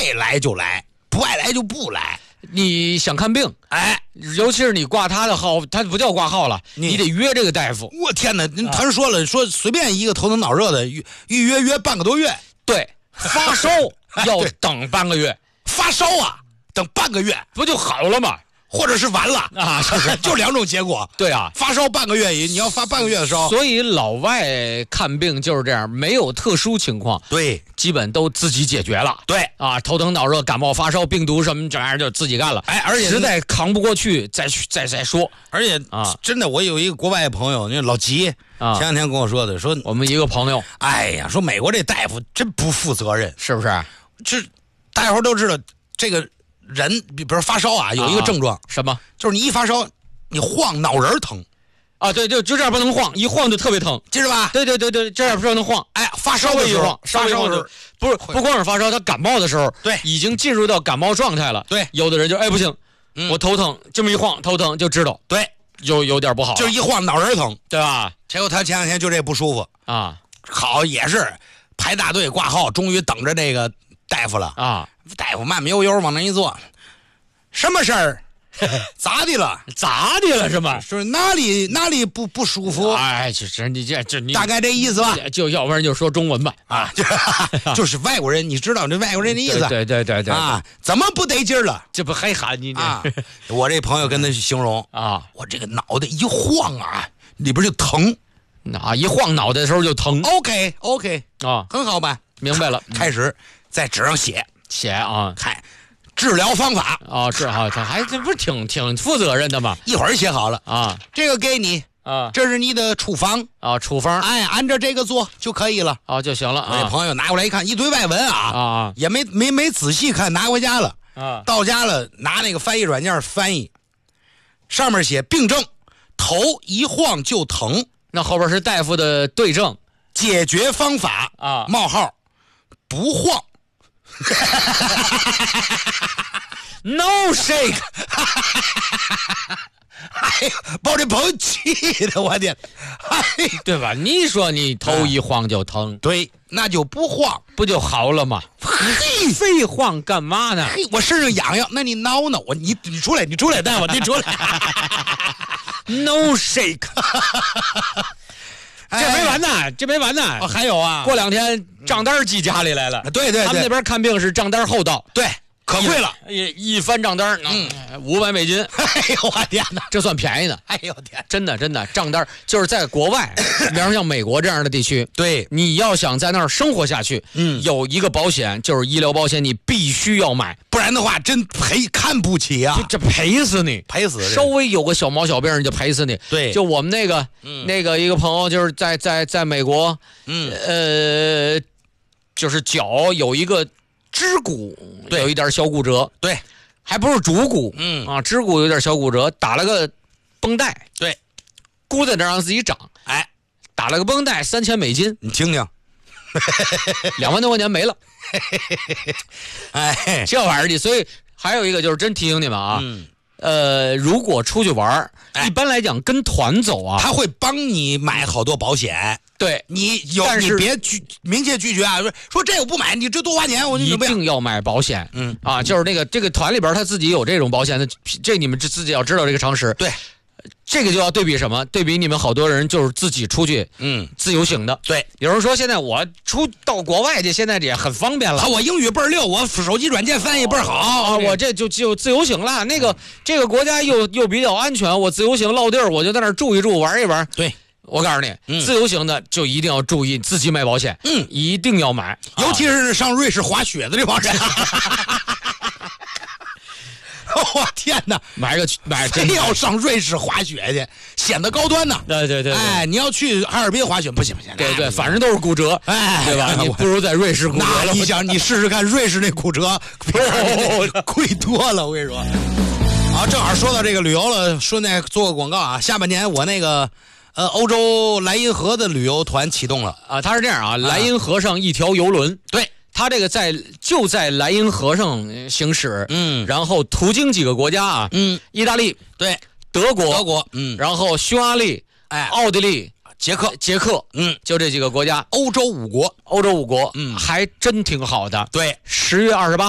爱来就来，不爱来就不来。 你想看病， 哎， 尤其是你挂他的号，他不叫挂号了，你得约这个大夫。 我天哪，他说了，说随便一个头疼脑热的预约半个多月。 对，发烧要等半个月， 发烧啊，等半个月不就好了吗？ 或者是完了啊，是就两种结果。 对啊， 发烧半个月，你要发半个月的烧。 所以老外看病就是这样，没有特殊情况， 对， 基本都自己解决了。 对啊，头疼脑热、感冒、发烧、病毒什么这玩意儿就自己干了。 哎，而且实在扛不过去，再说。 而且啊，真的，我有一个国外朋友，那老吉啊，前两天跟我说的，说我们一个朋友， 哎呀，说美国这大夫真不负责任， 是不是？ 这大家伙都知道，这个人比如发烧啊，有一个症状， 什么？ 就是你一发烧，你晃脑仁疼。 啊，对，就这样不能晃，一晃就特别疼， 记着吧？ 对，这样不能晃。 哎，发烧的时候， 稍微一晃就不光是发烧，他感冒的时候， 对， 已经进入到感冒状态了。 对， 有的人就不行，我头疼，这么一晃头疼就知道， 对， 有点不好， 就是一晃脑仁疼， 对吧？ 结果他前两天就这不舒服啊， 好也是排大队挂号，终于等着这个大夫了啊。 大夫慢悠悠往那一坐，什么事儿？咋的了？ 咋的了？是吧？ 说哪里不舒服？ 哎，就是你你大概这意思吧。 就要不然就说中文吧。 啊，就是外国人，你知道这外国人的意思？ 对啊，怎么不得劲儿了？ 这不还喊你啊？我这朋友跟他形容啊， 我这个脑袋一晃啊，里边就疼。 啊，一晃脑袋的时候就疼。 OK 啊， 很好吧？ 明白了。 开始在纸上写啊， 看治疗方法啊，是啊，他还这不是挺负责任的吗？ 一会儿写好了啊， 这个给你啊， 这是你的处方啊，处方， 哎，按照这个做就可以了啊，就行了。 我这朋友拿过来一看，一堆外文啊，也没仔细看，拿回家了啊， 到家了拿那个翻译软件翻译，上面写病症，头一晃就疼， 那后边是大夫的对症， 解决方法啊， 冒号不晃。 No shake， 哎呀，把我这朋友气的，我天！哎， 对吧？你说你头一晃就疼， 对，那就不晃， 不就好了吗？ 嘿， 非晃干嘛呢？ 嘿，我身上痒痒，那你挠挠我，你出来，大夫，你出来。 No shake。这没完呢！ 哦，还有啊， 过2天账单寄家里来了。 对， 他们那边看病是账单后到， 对，可贵了。 一翻账单，500美金。 哎呦我天哪， 这算便宜的。 哎呦天， 真的账单就是在国外，比方像美国这样的地区， 对， 你要想在那儿生活下去，有一个保险就是医疗保险，你必须要买， 不然的话真看不起啊， 这赔死你， 赔死， 稍微有个小毛小病就赔死你。 对， 就我们那个一个朋友就是在美国，就是脚有一个肢骨有一点小骨折， 对， 还不是主骨，肢骨有点小骨折，打了个绷带， 对， 箍在那让自己长， 哎， 打了个绷带3000美金， 你听听 ，2万多块钱没了， 哎， 这玩意儿的，所以还有一个就是真提醒你们啊，如果出去玩，一般来讲跟团走啊， 他会帮你买好多保险。对，你别明确拒绝啊！说这我不买，你这多花钱，我一定要买保险。就是这个团里边他自己有这种保险的，这你们自己要知道这个常识。 对， 这个就要对比什么？对比你们好多人就是自己出去，自由行的。 对， 有人说现在我到国外去，现在也很方便了。 我英语倍儿溜，我手机软件翻译倍儿好啊！我这就自由行了。这个国家又比较安全，我自由行落地儿，我就在那儿住一住，玩一玩。 对。 我告诉你，自由行的就一定要注意自己买保险，一定要买， 尤其是上瑞士滑雪的这帮人。我天哪，买非要上瑞士滑雪去，显得高端呢。 对， 哎，你要去哈尔滨滑雪不行， 对，反正都是骨折， 哎， 对吧？你不如在瑞士骨折了。 那你想，你试试看，瑞士那骨折贵多了，我跟你说。好，正好说到这个旅游了，顺带做个广告啊，下半年我那个。欧洲莱茵河的旅游团启动了啊！它是这样啊，莱茵河上一条游轮， 对， 它这个就在莱茵河上行驶，然后途经几个国家啊，意大利， 对， 德国， 然后匈牙利，奥地利，捷克，就这几个国家， 欧洲五国， 还真挺好的。 对 ，10月28号。